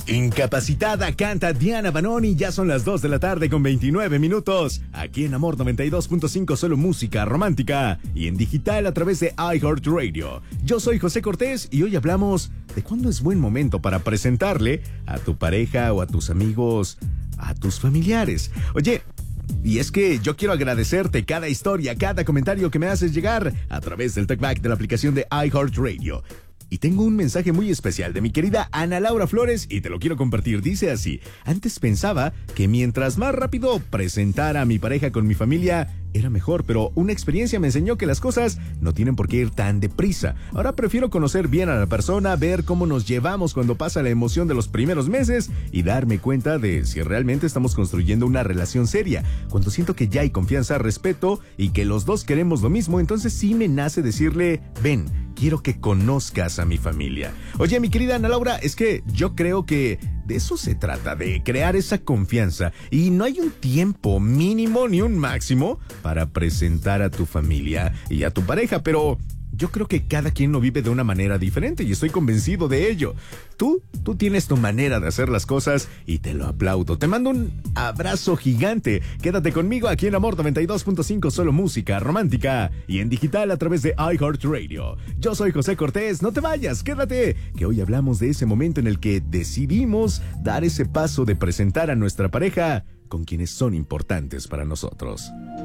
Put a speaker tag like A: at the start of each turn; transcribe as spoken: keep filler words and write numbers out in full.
A: Incapacitada canta Diana Banoni, ya son las dos de la tarde con veintinueve minutos. Aquí en Amor noventa y dos punto cinco, solo música romántica y en digital a través de iHeartRadio. Yo soy José Cortés y hoy hablamos de cuándo es buen momento para presentarle a tu pareja o a tus amigos, a tus familiares. Oye, y es que yo quiero agradecerte cada historia, cada comentario que me haces llegar a través del talkback de la aplicación de iHeartRadio. Y tengo un mensaje muy especial de mi querida Ana Laura Flores y te lo quiero compartir. Dice así: antes pensaba que mientras más rápido presentara a mi pareja con mi familia era mejor, pero una experiencia me enseñó que las cosas no tienen por qué ir tan deprisa. Ahora prefiero conocer bien a la persona, ver cómo nos llevamos cuando pasa la emoción de los primeros meses y darme cuenta de si realmente estamos construyendo una relación seria. Cuando siento que ya hay confianza, respeto y que los dos queremos lo mismo, entonces sí me nace decirle: ven, quiero que conozcas a mi familia. Oye, mi querida Ana Laura, es que yo creo que de eso se trata, de crear esa confianza. Y no hay un tiempo mínimo ni un máximo para presentar a tu familia y a tu pareja, pero yo creo que cada quien lo vive de una manera diferente y estoy convencido de ello. Tú, tú tienes tu manera de hacer las cosas y te lo aplaudo. Te mando un abrazo gigante. Quédate conmigo aquí en Amor noventa y dos punto cinco, solo música romántica y en digital a través de iHeartRadio. Yo soy José Cortés, no te vayas, quédate, que hoy hablamos de ese momento en el que decidimos dar ese paso de presentar a nuestra pareja con quienes son importantes para nosotros.